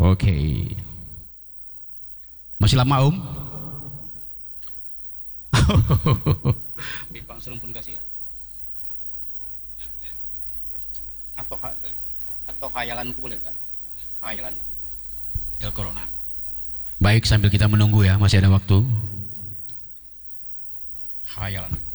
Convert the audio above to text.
Oke. Masih lama Om? Bipang serem pun kasih ya. Atau khayalanku boleh nggak? Khayalanku. Ya corona. Baik, sambil kita menunggu ya, masih ada waktu. Khayalan.